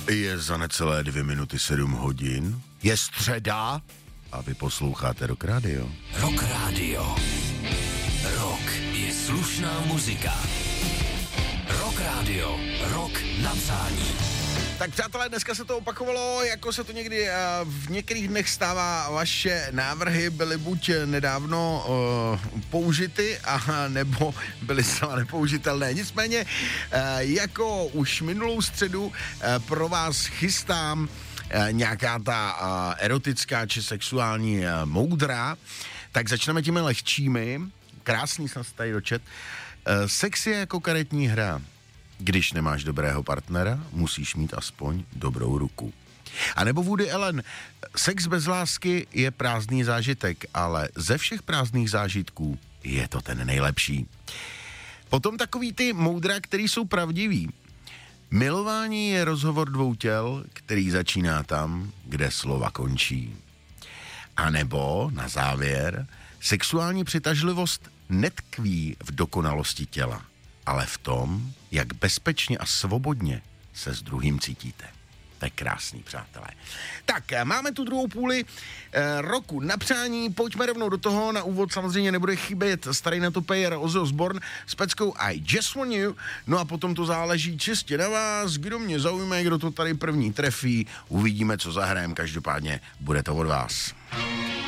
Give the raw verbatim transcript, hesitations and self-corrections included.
Je za necelé dvě minuty sedm hodin. Je středa a vy posloucháte Rock Radio. Rock Radio. Rock je slušná muzika. Rock Radio. Rock na přání. Tak přátelé, dneska se to opakovalo, jako se to někdy v některých dnech stává. Vaše návrhy byly buď nedávno uh, použity, a nebo byly zcela nepoužitelné. Nicméně, uh, jako už minulou středu uh, pro vás chystám uh, nějaká ta uh, erotická či sexuální uh, moudra, tak začneme těmi lehčími. Krásný jsem se tady dočet. Uh, sex je jako karetní hra. Když nemáš dobrého partnera, musíš mít aspoň dobrou ruku. A nebo Woody Allen, sex bez lásky je prázdný zážitek, ale ze všech prázdných zážitků je to ten nejlepší. Potom takový ty moudra, který jsou pravdiví. Milování je rozhovor dvou těl, který začíná tam, kde slova končí. A nebo, na závěr, sexuální přitažlivost netkví v dokonalosti těla, ale v tom, jak bezpečně a svobodně se s druhým cítíte. To je krásný, přátelé. Tak, máme tu druhou půli eh, roku na přání, pojďme rovnou do toho. Na úvod samozřejmě nebude chybět starý netopejer Ozzy Osbourne s peckou I Just Want You. No a potom to záleží čistě na vás, kdo mě zaujme, kdo to tady první trefí. Uvidíme, co zahrajem, každopádně bude to od vás.